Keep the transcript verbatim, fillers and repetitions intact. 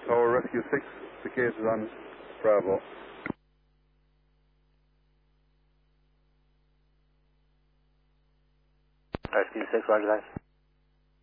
Tower Rescue six, the case is on Bravo. Rescue six, roger that.